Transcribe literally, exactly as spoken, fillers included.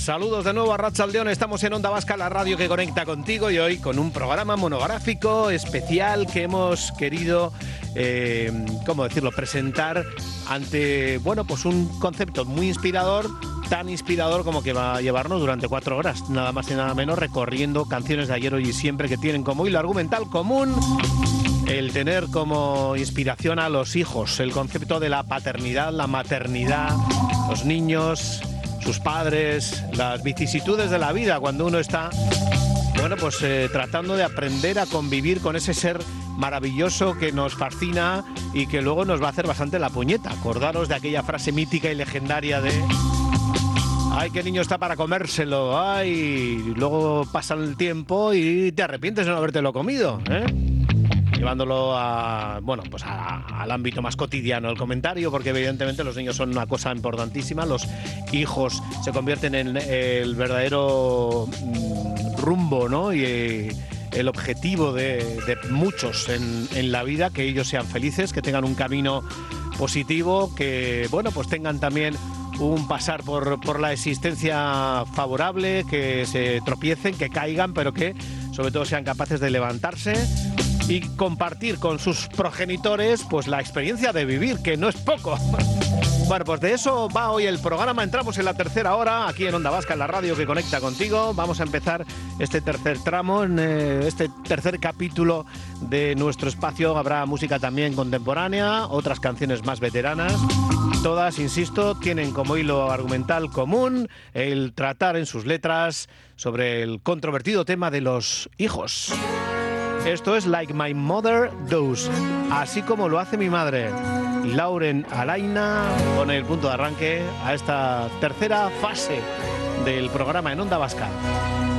Saludos de nuevo a Arratsaldeon, estamos en Onda Vasca, la radio que conecta contigo, y hoy con un programa monográfico especial que hemos querido, eh, ¿cómo decirlo?, presentar ante, bueno, pues un concepto muy inspirador, tan inspirador como que va a llevarnos durante cuatro horas, nada más y nada menos, recorriendo canciones de ayer, hoy y siempre que tienen como hilo argumental común el tener como inspiración a los hijos, el concepto de la paternidad, la maternidad, los niños, sus padres, las vicisitudes de la vida cuando uno está, bueno, pues eh, tratando de aprender a convivir con ese ser maravilloso que nos fascina y que luego nos va a hacer bastante la puñeta. Acordaros de aquella frase mítica y legendaria de ¡ay, qué niño está para comérselo! ¡Ay! Y luego pasa el tiempo y te arrepientes de no habértelo comido, ¿eh? Llevándolo a, bueno, pues a, al ámbito más cotidiano el comentario, porque evidentemente los niños son una cosa importantísima, los hijos se convierten en el verdadero rumbo, ¿no? Y eh, el objetivo de, de muchos en, en la vida, que ellos sean felices, que tengan un camino positivo, que, bueno, pues tengan también un pasar por, por la existencia favorable, que se tropiecen, que caigan, pero que sobre todo sean capaces de levantarse y compartir con sus progenitores pues la experiencia de vivir, que no es poco. Bueno, pues de eso va hoy el programa. Entramos en la tercera hora, aquí en Onda Vasca, en la radio que conecta contigo. Vamos a empezar este tercer tramo, en eh, este tercer capítulo de nuestro espacio. Habrá música también contemporánea, otras canciones más veteranas. Todas, insisto, tienen como hilo argumental común el tratar en sus letras sobre el controvertido tema de los hijos. Esto es Like My Mother Does, así como lo hace mi madre. Lauren Alaina pone el punto de arranque a esta tercera fase del programa en Onda Vasca.